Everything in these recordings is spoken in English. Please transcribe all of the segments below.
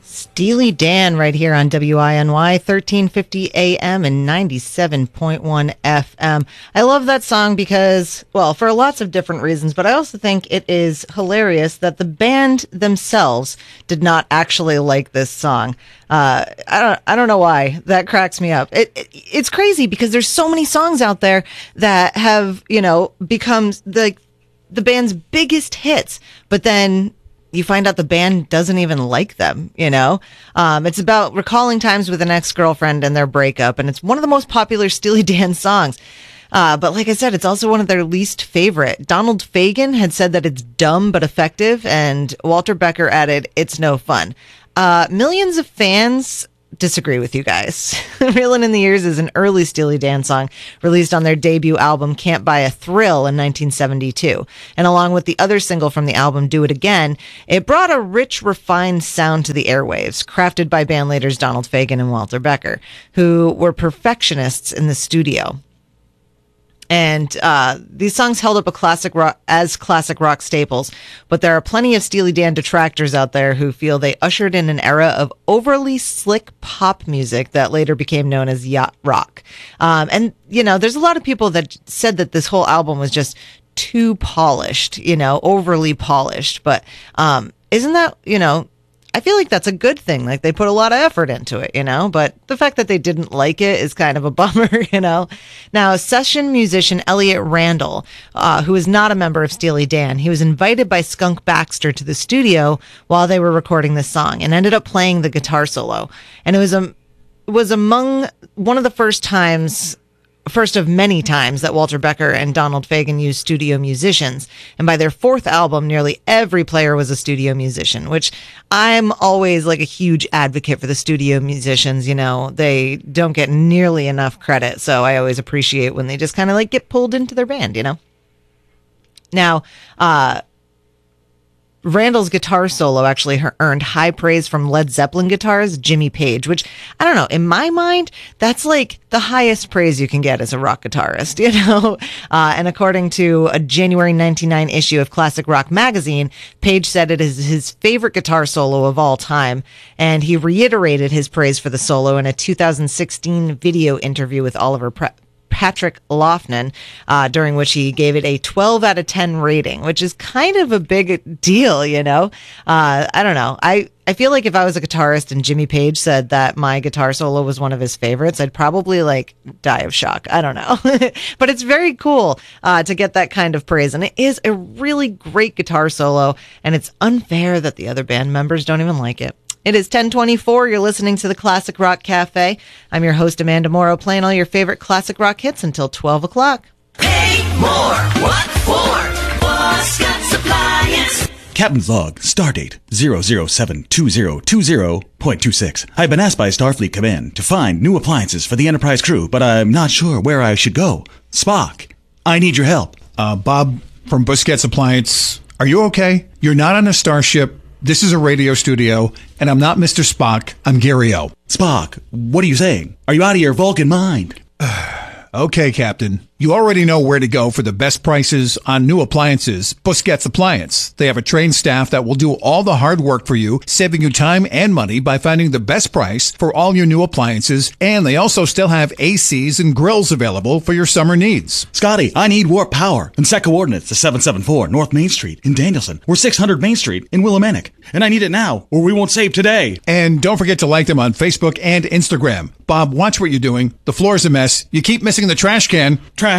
Steely Dan right here on WINY 1350 AM and 97.1 FM. I love that song because, well, for lots of different reasons, but I also think it is hilarious that the band themselves did not actually like this song. I don't know why. That cracks me up. It's crazy because there's so many songs out there that have, become the band's biggest hits, but then you find out the band doesn't even like them, It's about recalling times with an ex-girlfriend and their breakup, and it's one of the most popular Steely Dan songs. But like I said, it's also one of their least favorite. Donald Fagen had said that it's dumb but effective, and Walter Becker added, it's no fun. Millions of fans disagree with you guys. Reelin' in the Years is an early Steely Dan song released on their debut album Can't Buy a Thrill in 1972. And along with the other single from the album, Do It Again, it brought a rich, refined sound to the airwaves, crafted by bandleaders Donald Fagen and Walter Becker, who were perfectionists in the studio. And these songs held up classic rock staples, but there are plenty of Steely Dan detractors out there who feel they ushered in an era of overly slick pop music that later became known as yacht rock. And there's a lot of people that said that this whole album was just too polished, overly polished. But isn't that, I feel like that's a good thing. Like, they put a lot of effort into it, but the fact that they didn't like it is kind of a bummer, Now, session musician Elliot Randall, who is not a member of Steely Dan, he was invited by Skunk Baxter to the studio while they were recording this song and ended up playing the guitar solo. And it was among one of the first of many times that Walter Becker and Donald Fagen used studio musicians. And by their fourth album, nearly every player was a studio musician, which I'm always like a huge advocate for the studio musicians. They don't get nearly enough credit. So I always appreciate when they just kind of like get pulled into their band, Now, Randall's guitar solo actually earned high praise from Led Zeppelin guitarist Jimmy Page, which, I don't know, in my mind, that's like the highest praise you can get as a rock guitarist, And according to a January 1999 issue of Classic Rock magazine, Page said it is his favorite guitar solo of all time, and he reiterated his praise for the solo in a 2016 video interview with Oliver Patrick Laughlin, during which he gave it a 12 out of 10 rating, which is kind of a big deal, I don't know. I feel like if I was a guitarist and Jimmy Page said that my guitar solo was one of his favorites, I'd probably die of shock. I don't know. But it's very cool to get that kind of praise. And it is a really great guitar solo. And it's unfair that the other band members don't even like it. It is 10:24. You're listening to the Classic Rock Cafe. I'm your host, Amanda Morrow, playing all your favorite classic rock hits until 12 o'clock. Pay more. What for? Scott's Appliance. Captain's log, stardate 0072020.26. I've been asked by Starfleet Command to find new appliances for the Enterprise crew, but I'm not sure where I should go. Spock, I need your help. Bob from Busquets Appliance, are you okay? You're not on a starship. This is a radio studio, and I'm not Mr. Spock. I'm Gary O. Spock, what are you saying? Are you out of your Vulcan mind? Okay, Captain. You already know where to go for the best prices on new appliances. Busquets Appliance. They have a trained staff that will do all the hard work for you, saving you time and money by finding the best price for all your new appliances. And they also still have ACs and grills available for your summer needs. Scotty, I need warp power and set coordinates to 774 North Main Street in Danielson or 600 Main Street in Willimantic. And I need it now or we won't save today. And don't forget to like them on Facebook and Instagram. Bob, watch what you're doing. The floor's a mess. You keep missing the trash can. Trash.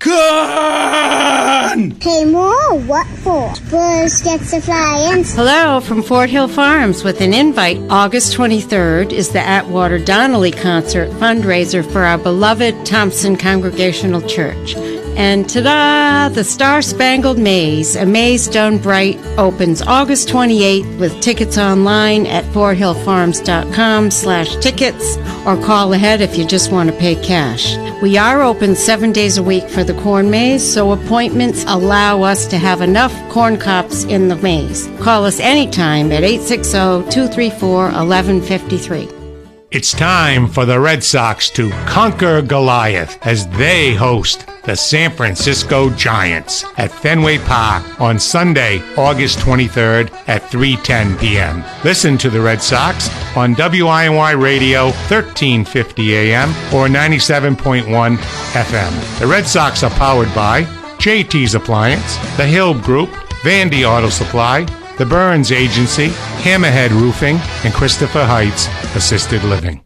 Gone! Pay more? What for? Busquets Appliance. Hello from Fort Hill Farms with an invite. August 23rd is the Atwater Donnelly Concert fundraiser for our beloved Thompson Congregational Church. And ta-da! The Star Spangled Maze, a maze done bright, opens August 28th with tickets online at forthillfarms.com/tickets or call ahead if you just want to pay cash. We are open 7 days a week for the corn maze, so appointments allow us to have enough corn cobs in the maze. Call us anytime at 860-234-1153. It's time for the Red Sox to conquer Goliath as they host the San Francisco Giants at Fenway Park on Sunday, August 23rd at 3:10 p.m. Listen to the Red Sox on WINY Radio 1350 AM or 97.1 FM. The Red Sox are powered by JT's Appliance, The Hill Group, Vandy Auto Supply, The Burns Agency, Hammerhead Roofing, and Christopher Heights Assisted Living.